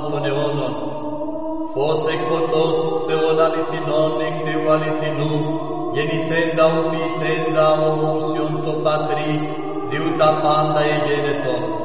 τον αιώνων. Φως εκφωτός Θεόν αληθινών εκ Θεού αληθινού, γεννηθέντα ου ποιηθέντα ομοούσιον το Πατρί, διού τα πάντα εγένετο.